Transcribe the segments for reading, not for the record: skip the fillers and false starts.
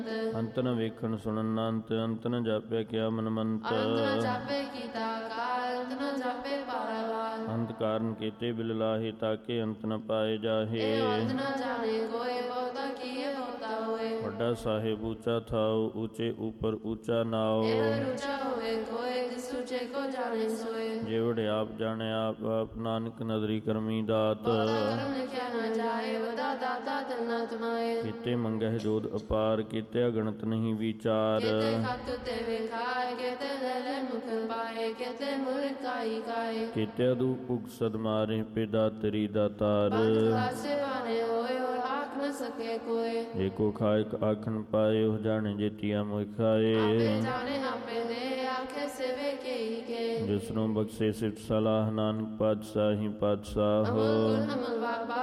ਅੰਤ ਨ ਵੇਖਣ ਸੁਣਨ ਨਾ ਅੰਤ, ਅੰਤ ਨ ਜਾਪੇ ਕਿਆ ਮਨਮੰਤ। ਅੰਤ ਨ ਜਾਪੇ ਕੀਤਾ ਕਾਲ, ਅੰਤ ਨ ਜਾਪੇ ਪਾਰਾਵਾਰ। ਅੰਤ ਕਾਰਨ ਕੀਤੇ ਬਿਲ ਲਾਹੇ, ਤਾਕੇ ਅੰਤ ਨ ਪਾਏ ਜਾਹੇ। ਇਹ ਅੰਤ ਨ ਜਾਣੇ ਕੋਇ, ਬਹੁਤਾ ਕੀਏ ਬਹੁਤਾ ਹੋਏ। ਵੱਡਾ ਸਾਹਿਬ ਊਚਾ ਥਾਉ, ਊਚੇ ਉਪਰ ਊਚਾ ਨਾਉ। ਇਹ ਊਚਾ ਹੋਏ ਕੋਇ, ਤਿਸ ਊਚੇ ਕੋ ਜਾਣੇ ਸੋਏ। ਜਿਵੜ ਆਪ ਜਾਣੇ ਆਪ ਆਪ, ਨਾਨਕ ਨਦਰੀ ਕਰਮੀ ਦਾਤ। ਬਹੁਤਾ ਕਰਮ ਲਿਖਿਆ ਨ ਜਾਏ, ਵਧਾ ਦਾਤਾ ਤਨਾ ਤਮਾਏ। ਕੀਤੇ ਮੰਗਹਿ ਜੋਧ ਅਪਾਰ, ਕੀਤੇ ਅਗਣਤ ਨਹੀਂ ਵਿਚਾਰ। केते खत ते विखाए, केते लैले मुख पाए, केते मुरकाई काए। ਕੀਤੇ ਅਦੂ ਪੁਗ ਸਦ ਮਾਰੇ, ਪਿਦਾ ਤੇਰੀ ਦਾਤਾਰ। पंथ खासे वाने होए, और आख न सके कोय। ਏਕੋ ਖਾਇਕ ਆਖਣ ਪਾਏ, ਉਹ ਜਾਣੇ ਜੇਤੀਆ ਮੋਇ ਖਾਏ। आपे जाने आपे दे, आखे सेवे के ही के। ਜਿਸਨੂੰ ਬਖਸ਼ੇ ਸਿਫਤ ਸਲਾਹ, ਨਾਨਕ ਪਾਤਸ਼ਾਹੀ ਪਾਤਸ਼ਾਹ। अमल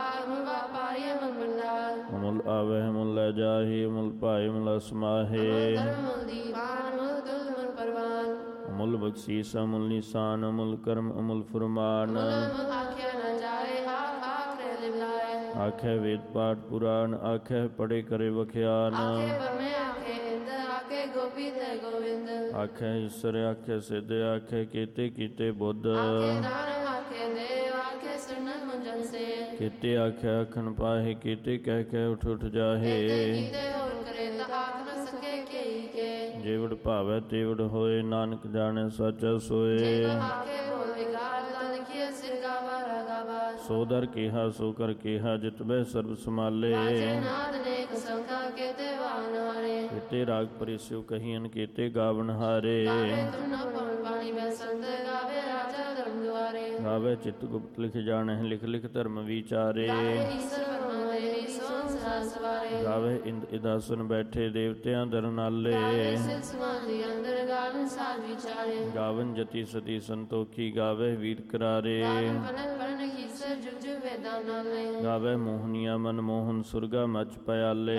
व्यापारी अमल भंडार। ਅਮੁਲ ਆਵੇ ਮੁਲ ਲੈ ਜਾਹੇ, ਅਮੁਲ ਭਾਏ ਮੁਲ ਅਸਮਾਹੇ। धर्म मूल दीवान, मूल दुल मूल परवान। ਅਮੁਲ ਬਖਸ਼ੀਸ ਅਮੁਲ ਨਿਸ਼ਾਨ, ਅਮੁਲ ਕਰਮ ਅਮੁਲ ਫੁਰਮਾਨ। मूल आख्या न जाए, हाथ आखरे लिवलाए। ਆਖੇ ਵੇਦ ਪਾਠ ਪੁਰਾਣ, ਆਖੇ ਪੜੇ ਕਰੇ ਵਖਿਆਨ। आखे बरमे आखे हिंद, आखे गोपी ते गोविंद। ਆਖੇ ਈਸ਼ਰ ਆਖੇ ਸਿੱਧ, ਆਖੇ ਕੀਤੇ ਕੀਤੇ ਬੁੱਧ। आखे दान आखे देव, आखे सुनन मुंजन से। ਕੀਤੇ ਆਖੇ ਆਖਣ ਪਾਹੇ, ਕੀਤੇ ਕਹਿ ਕੇ ਉਠ ਉਠ ਜਾਹੇ। कीते और करे ता आख न सके के ही के। ਜਿਵੜ ਭਾਵੈ ਤੇਵੜ ਹੋਏ, ਨਾਨਕ ਜਾਣੈ ਸਾਚਾ ਸੋਏ। जेको आखे बोल विकार, तन किए सिर गावा रगावा। ਸੋ ਦਰ ਕੀਹਾ ਸੋ ਕਰ ਕੀਹਾ, ਜਿਤਬੈ ਸਰਬ ਸਮਾਲੇ। राजे नाद नेक संखा, केते वाहन हारे। ਕੀਤੇ ਰਾਗ ਪਰਿਸਿਉ ਕਹੀਨ, ਕੀਤੇ ਗਾਵਨ ਹਾਰੇ। गावे तुम न पवन पानी में संत, गावे राजा धर्म द्वारे। ਗਾਵੇ ਚਿਤ ਗੁਪਤ ਲਿਖ ਜਾਣਹਿ, ਲਿਖ ਲਿਖ ਧਰਮ ਵਿਚਾਰੇ। गावे ईश्वर ब्रह्म हरि, सोम सदा सवारे। ਗਾਵੇ ਇੰਦ ਇਦਾਸਨ ਬੈਠੇ, ਦੇਵਤਿਆਂ ਦਰਨਾਲੇ। गावे सिर समाधि अंदर, गावन साध विचारे। ਗਾਵਨ ਜਤੀ ਸਤੀ ਸੰਤੋਖੀ, ਗਾਵੇ ਵੀਰ ਕਰਾਰੇ। गावन पनन पढ़न कीसर, जुग जुग वेदां नाले। ਗਾਵੇ ਮੋਹਨੀਆ ਮਨ ਮੋਹਨ, ਸੁਰਗਾ ਮਚ ਪਿਆਲੇ।